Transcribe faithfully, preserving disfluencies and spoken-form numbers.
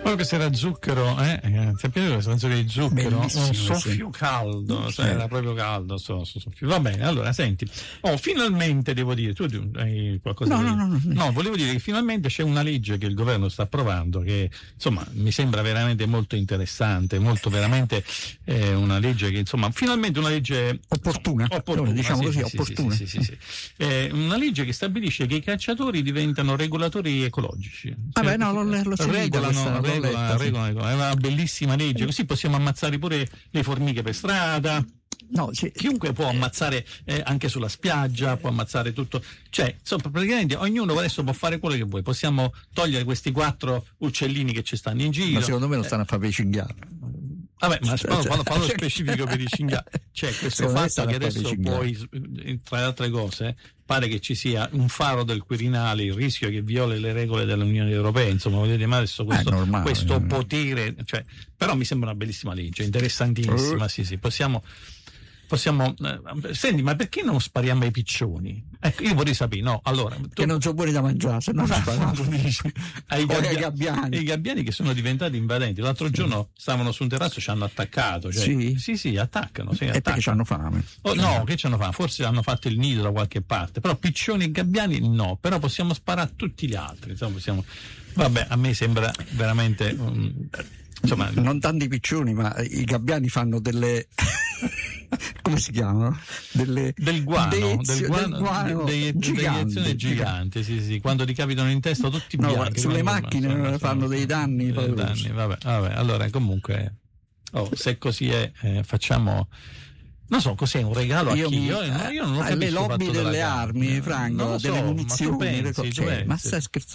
Poi questo era Zucchero, eh? Ti è piaciuto questa canzone di Zucchero? Bellissimo, Un soffio sì. caldo, cioè Eh. era proprio caldo. So, so, soffio. Va bene, allora senti, oh, finalmente devo dire, tu hai qualcosa No, da no, dire? no, no. No, volevo dire che finalmente c'è una legge che il governo sta approvando che insomma mi sembra veramente molto interessante, molto veramente eh, una legge che insomma finalmente una legge Opportuna, insomma, opportuna diciamo sì, così, sì, opportuna. Sì, sì, sì, sì. Eh, una legge che stabilisce che i cacciatori diventano regolatori ecologici. Vabbè, Cioè, no, l'ho, l'ho seguita regolano, questa, l'ho regolano, letta, sì. regolano, è una bellissima legge, così possiamo ammazzare pure le formiche per strada. No, sì. Chiunque può ammazzare eh, anche sulla spiaggia, può ammazzare tutto, cioè insomma praticamente ognuno adesso può fare quello che vuoi, possiamo togliere questi quattro uccellini che ci stanno in giro. Ma secondo me lo stanno a fare per i cinghiali. Vabbè, ma fallo, fallo, fallo specifico per i cinghiali. C'è questo Secondo me fatto che stanno a fare adesso i cinghiali. puoi, tra le altre cose, pare che ci sia un faro del Quirinale, il rischio che violi le regole dell'Unione Europea, insomma, voglio dire, ma adesso questo, È normale, questo no? potere, cioè, però mi sembra una bellissima legge, interessantissima, Uh. sì, sì, possiamo... Possiamo, eh, senti, ma perché non spariamo ai piccioni? Ecco, io vorrei sapere, no, allora tu, Che non sono buoni da mangiare, se no non tu dici, ai O ai gabbia- gabbiani. i gabbiani che sono diventati invadenti. L'altro giorno stavano su un terrazzo e ci hanno attaccato. Cioè, Sì? sì, sì, attaccano. Sì, è perché attaccano. hanno fame. Oh, no, che ci hanno fatto? Forse hanno fatto il nido da qualche parte. Però piccioni e gabbiani no. Però possiamo sparare a tutti gli altri. Insomma, possiamo... Vabbè, a me sembra veramente. Um, insomma, Non tanti i piccioni, ma i gabbiani fanno delle come si chiamano? Delle del guano, deiezio- del guano, del guano dei- giganti. deiezione gigante, sì, sì, quando ti capitano in testa tutti No, bianchi. sulle quando- macchine insomma, fanno sono- dei danni dei paurosi. danni, vabbè, vabbè, allora comunque oh, se così è, eh, facciamo non so cos'è un regalo Io a chi? mi- Io, io non ho alle capito il lobby fatto della delle carne. armi, Franco, Non lo so, delle ma tu munizioni, le pensi, cose- tu cioè, pensi. ma stai scherzando?